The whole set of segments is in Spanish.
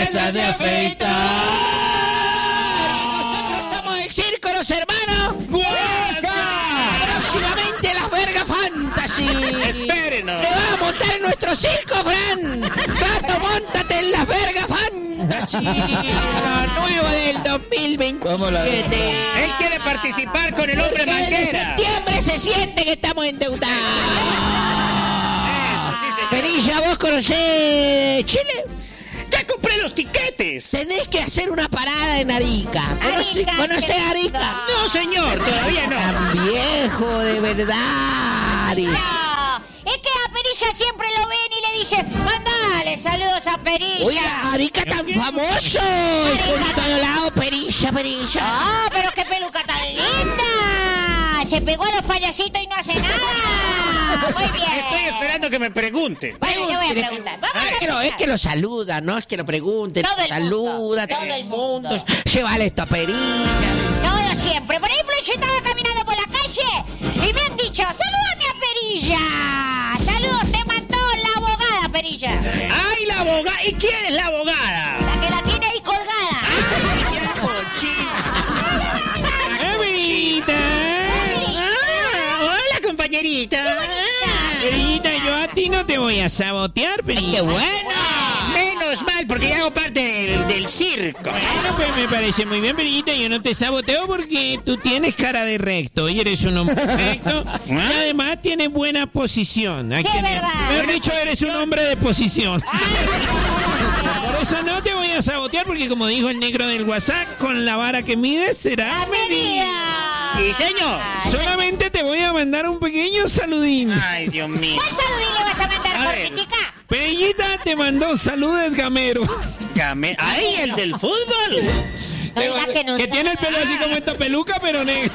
Esa de afeitar. Nosotros somos el circo Los Hermanos ¡Huasca! Próximamente las Verga Fantasy. Espérenos. Te va a montar en nuestro circo, Fran. Gato, móntate en las Verga Fantasy. Lo nuevo del 2027. Él quiere participar con el hombre Porque desde manguera. septiembre se siente que estamos endeudados. Perilla, ¿vos conocés Chile? ¡Ya compré los tiquetes! Tenés que hacer una parada en Arica. ¿Conocés Arica? No, señor, todavía no. Tan viejo, de verdad. Arica. No, es que a Perilla siempre lo ven y le dicen, mandale saludos a Perilla. Oiga, Arica tan famoso. Y por todo lado, Perilla. Ah, pero qué peluca tan linda. Se pegó a los payasitos y no hace nada. Muy bien. Estoy esperando que me pregunte. Bueno, yo voy a preguntar. Vamos a Pero es que lo saluda, no es que lo pregunte. Todo el mundo, Saluda, todo el mundo. Llévale esto a Perilla. Todo siempre. Por ejemplo, yo estaba caminando por la calle y me han dicho, salúdame a Perilla. Saludos, te mandó la abogada, Perilla. ¡Ay, la abogada! ¿Y quién es la abogada? La que la tiene ahí colgada. ¡Ay, qué cochina! ¡Hola, compañerita! Perillita, yo a ti no te voy a sabotear, Perillita. ¡Qué bueno! Menos mal, porque ya hago parte del circo. Bueno, pues me parece muy bien, Perillita. Yo no te saboteo porque tú tienes cara de recto y eres un hombre recto. Y además tienes buena posición. Sí, es verdad. Mejor dicho, eres un hombre de posición. Por eso no te voy a sabotear porque, como dijo el negro del WhatsApp, con la vara que mides será medida. Sí, señor. Solamente te voy a mandar un pequeño saludín. Ay, Dios mío. ¿Cuál saludín le vas a mandar, A ver. Cortitica? Perillita te mandó saludos, Gamero. ¡Ay, el del fútbol! No digas que no Que tiene el pelo así como esta peluca, pero negro.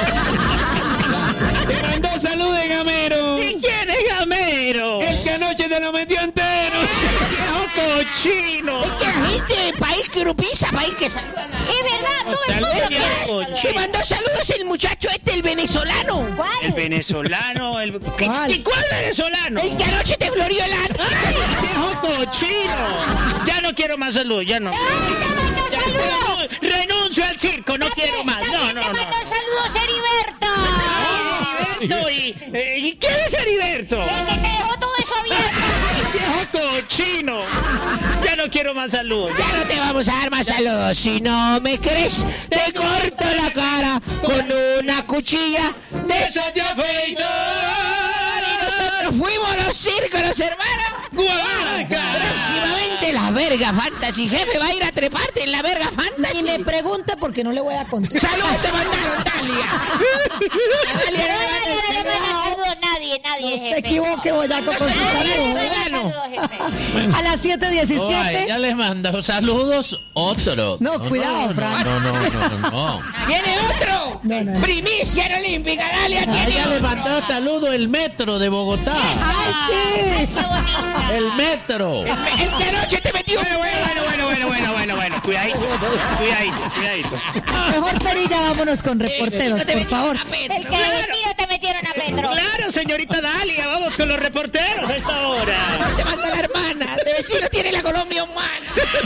Te mandó saludos, Gamero. ¿Y quién es Gamero? El que anoche te lo metió entero. ¡Viejo cochino! Es que la gente, país que uno pisa, país que saluda. Es verdad, todo el Saludos, mundo. viejo Te cochino. mandó saludos el muchacho el venezolano. El ¿Cuál? venezolano, ¿Y cuál venezolano? El que anoche te glorió el ano. ¡Ay, viejo cochino! Ya no quiero más salud, ya no. ¡Ay, te mandó Ya, saludos! renuncio al circo, no quiero más. No, También no, te no. mandó saludos Heriberto. Heriberto, ¿y quién es Heriberto? El que te dejó todo eso abierto. ¡Viejo cochino! Ya no quiero más salud. Ya no te vamos a dar más saludos. Si no me crees, te corto la cara con una cuchilla de esas de afeitar. Y nosotros fuimos los circos, Los Hermanos. Próximamente las Verga Fantasy. Jefe, va a ir a treparte en la Verga Fantasy. Y me pregunte porque no le voy a contar. Saludos te mandaron, Dalia. A Dalia le No le mandaron manda saludos nadie, No se jefe. equivoque, Boyaco, con su Nadie le saludo. manda saludos, jefe. A las 7:17. Ya les mando saludos otro. No, cuidado, Fran. No. ¿Tiene otro? No. Primicia en Olímpica, Dalia A tiene ella le otro. mandó saludos el metro de Bogotá. ¡Ay, sí! Qué bonita. El metro. El que anoche te metió. Bueno. Cuidadito. Mejor, Perilla, vámonos con reporteros, No te por metiste favor. a Petro. El que de tiro te metieron a Petro. Claro, señorita Dalia, vamos con los reporteros a esta hora. Te mandó la hermana. De vecino tiene la Colombia humana.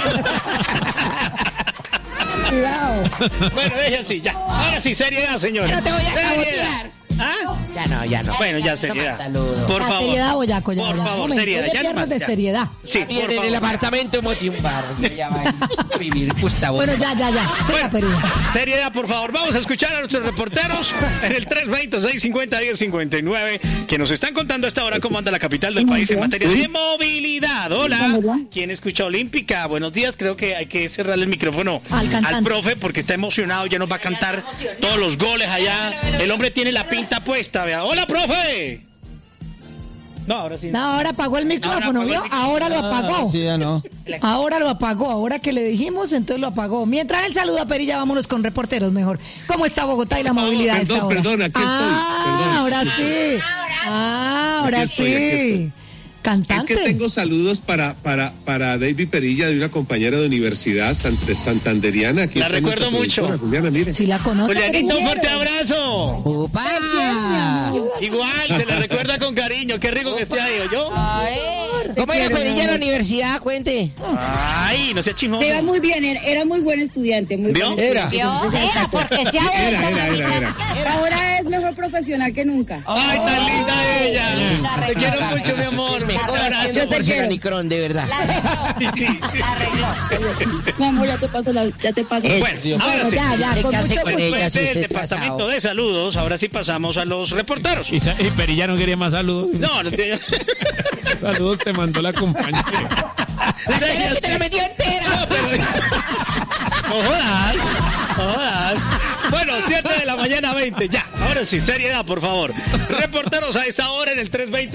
Cuidado. Bueno, deje así, ya. Ahora sí, seriedad, señor. No te voy a Seriedad. sabotear. ¿Ah? Ya no. Bueno, ya Toma seriedad. saludos. Por La favor. seriedad, Boyaco, ya. Por ya. favor, Momento, seriedad. hoy es Ya viernes nomás, de ya. seriedad. Sí, Viene por en el favor. apartamento Motimbar. Ya va a vivir Gustavo. Bueno, ya. Siga, Perilla. Seriedad, por favor. Vamos a escuchar a nuestros reporteros en el 320-650-1059 que nos están contando a esta hora cómo anda la capital del país en materia de movilidad. Hola. ¿Quién escucha Olímpica? Buenos días. Creo que hay que cerrarle el micrófono Al cantante. al profe porque está emocionado. Ya nos va a cantar todos los goles allá. El hombre tiene la pinta puesta. Vea. Hola, profe. No, ahora sí. No, ahora apagó el micrófono, ¿vio? Ahora lo apagó. Sí, ya no. Ahora lo apagó. Ahora que le dijimos, entonces lo apagó. Mientras él saluda a Perilla, vámonos con reporteros mejor. ¿Cómo está Bogotá y la movilidad a esta hora? Perdón, aquí estoy. Perdón. Ahora sí. Ahora Aquí estoy. sí. Cantante. Es que tengo saludos para David Perilla, de una compañera de universidad santanderiana. Aquí La está recuerdo nuestra productora, mucho. Juliana, mire. Si la conoce. Julianito, un fuerte abrazo. ¡Upa! Igual, se le recuerda con cariño. Qué rico que esté ahí, ¿yo? A ver. ¿Cómo era Perilla en la universidad? Cuente. Ay, no sea chismoso. Era muy bien, era muy buen estudiante. Muy ¿Vio? buen estudiante. Era porque se ha Ahora es mejor profesional que nunca. Ay, tan linda ella. Te quiero mucho, mi amor. Mejor haciendo Yo te por quiero. Seranicrón, de verdad. La arregló. Mi amor, ya te paso Bueno, ahora sí. Ya, Se con case mucho con gusto. ella, Después si del usted es departamento casado. de saludos, ahora sí pasamos a los reporteros. Y Perilla no quería más saludos. No, no te... Saludos te mandó la compañera. Pero que te la metió entera. No jodas, no jodas. Bueno, 7 de la mañana, 20, ya. Ahora sí, seriedad, por favor. Reporteros a esta hora en el 320.